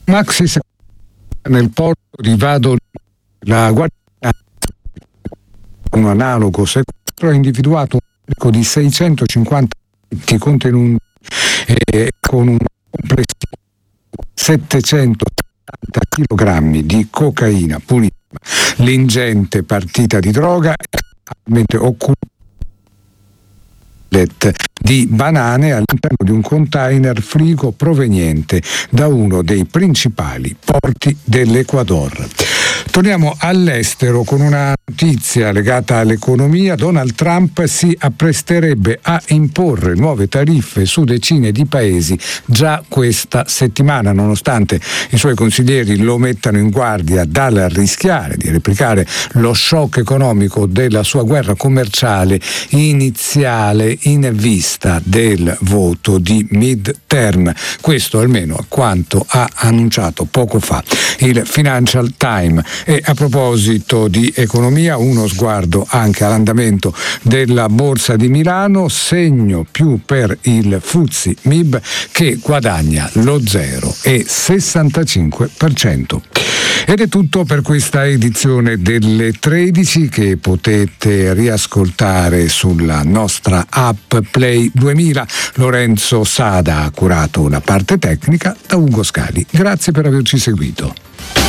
maxi nel porto di Vado, la Guardia un analogo sequestro ha individuato un carico di 650 contenuti con un complessivo 770 kg di cocaina pulita. L'ingente partita di droga è attualmente occulta di banane all'interno di un container frigo proveniente da uno dei principali porti dell'Ecuador. Torniamo all'estero con una notizia legata all'economia. Donald Trump si appresterebbe a imporre nuove tariffe su decine di paesi già questa settimana, nonostante i suoi consiglieri lo mettano in guardia dal rischiare di replicare lo shock economico della sua guerra commerciale iniziale in vista del voto di midterm. Questo almeno a quanto ha annunciato poco fa il Financial Times. E a proposito di economia, uno sguardo anche all'andamento della Borsa di Milano, segno più per il FTSE MIB che guadagna lo 0,65%. Ed è tutto per questa edizione delle 13 che potete riascoltare sulla nostra app Play 2000. Lorenzo Sada ha curato la parte tecnica, da Ugo Scali. Grazie per averci seguito.